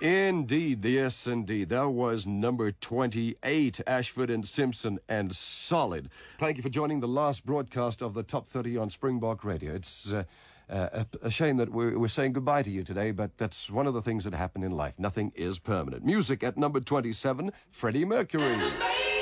Indeed, yes, indeed. That was number 28, Ashford and Simpson, and solid. Thank you for joining the last broadcast of the Top 30 on Springbok Radio. It's a shame that we're saying goodbye to you today, but that's one of the things that happen in life. Nothing is permanent. Music at number 27, Freddie Mercury.